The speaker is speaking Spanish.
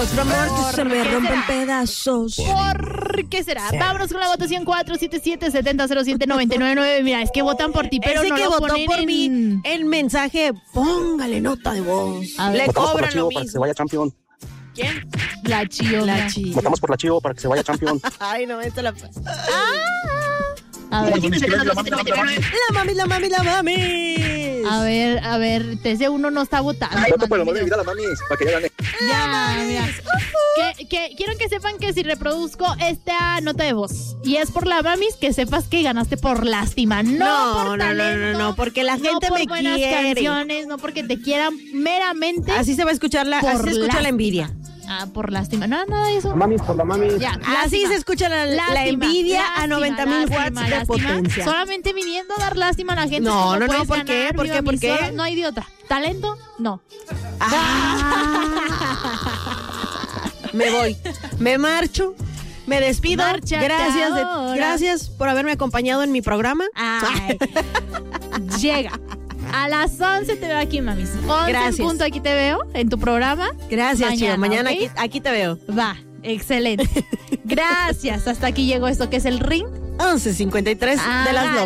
Otro amor que se me rompe en pedazos. ¿Por qué será? Vámonos con la votación 477-7007-999. Mira, es que votan por ti, pero ese no que lo votó ponen por en... mí, el mensaje, póngale nota de voz. A ver. Le Votamos por la cobran lo Chivo para que se mismo. vaya campeón. ¿Quién? La Chío. La mira. Chivo. Votamos por la Chivo para que se vaya campeón. Ay, no, esta la... A ver, La mami. a ver, TC1 no está votando. Voto por el mano. amor de mi vida a la mamis, para que ya gane. Ya, mira. Quiero que sepan que si reproduzco esta nota de voz y es por la mamis, que sepas que ganaste por lástima. No por talento, no, porque la gente no por me buenas quiere. canciones, no porque te quieran meramente. Así se va a escuchar Por así se escucha lástima. la envidia. Ah, por lástima. No, nada de eso. Mamis por la mamis. Ya, Así lástima. se escucha la Lástima, envidia a lástima, 90,000 watts lástima, de lástima. potencia. Solamente viniendo a dar lástima a la gente. No, no, puedes ¿por qué? ganar, ¿Por qué? viva ¿Por mi qué? sol. No hay de otra. ¿Talento? No. Me voy, me marcho, me despido. Márchate ahora. Gracias por haberme acompañado en mi programa. Ay. Llega. A las 11 te veo aquí, mamis. 11 Gracias. en punto aquí te veo en tu programa. Gracias, Chivo. Mañana ¿ok? aquí te veo. Va, excelente. Gracias. Hasta aquí llegó esto que es el ring. 11:53 de las 9.